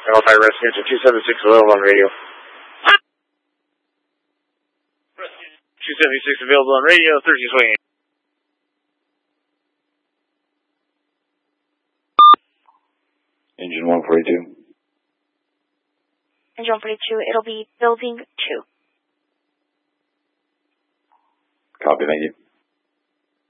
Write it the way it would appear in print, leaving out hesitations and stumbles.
Alpha Rescue Engine 276 available on radio. 276 available on radio, 1328. Engine 142. Engine 142, it'll be building 2. Copy, thank you.